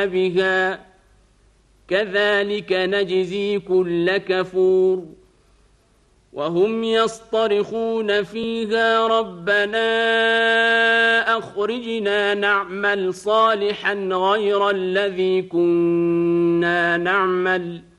بها كذلك نجزي كل كفور وهم يصطرخون فيها ربنا أخرجنا نعمل صالحا غير الذي كنا نعمل